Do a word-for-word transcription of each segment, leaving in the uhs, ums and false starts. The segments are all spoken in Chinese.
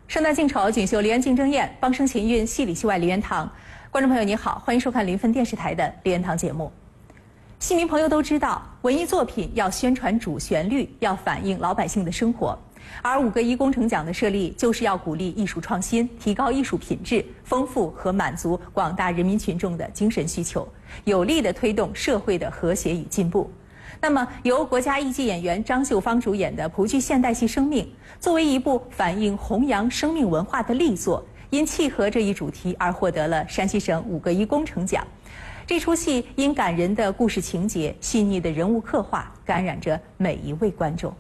圣诞净丑，锦绣梨园竞争宴，邦声琴韵，戏里戏外梨园堂。观众朋友你好，欢迎收看临汾电视台的梨园堂节目。戏迷朋友都知道，文艺作品要宣传主旋律，要反映老百姓的生活。而五个一工程奖的设立，就是要鼓励艺术创新，提高艺术品质，丰富和满足广大人民群众的精神需求，有力地推动社会的和谐与进步。那么，由国家一级演员张秀芳主演的蒲剧现代戏《生命》，作为一部反映弘扬生命文化的力作，因契合这一主题而获得了山西省五个一工程奖。这出戏因感人的故事情节、细腻的人物刻画，感染着每一位观众。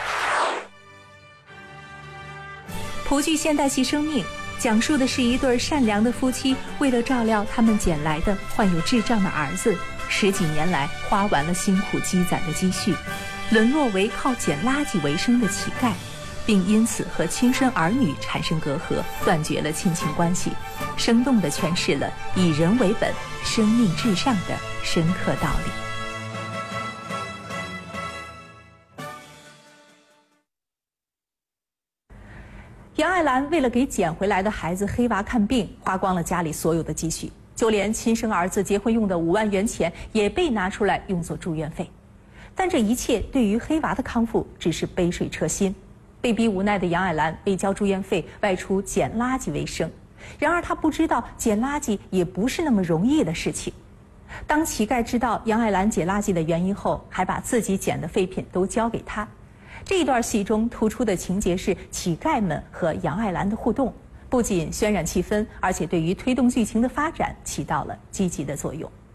蒲剧现代戏《生命》讲述的是一对善良的夫妻，为了照料他们捡来的患有智障的儿子，十几年来花完了辛苦积攒的积蓄，沦落为靠捡垃圾为生的乞丐，并因此和亲生儿女产生隔阂，断绝了亲情关系，生动地诠释了以人为本、生命至上的深刻道理。杨爱兰为了给捡回来的孩子黑娃看病，花光了家里所有的积蓄，就连亲生儿子结婚用的五万元钱也被拿出来用作住院费。但这一切对于黑娃的康复只是杯水车薪。被逼无奈的杨爱兰为交住院费外出捡垃圾为生，然而她不知道捡垃圾也不是那么容易的事情。当乞丐知道杨爱兰捡垃圾的原因后，还把自己捡的废品都交给她。这一段戏中突出的情节是乞丐们和杨爱兰的互动，不仅渲染气氛，而且对于推动剧情的发展起到了积极的作用。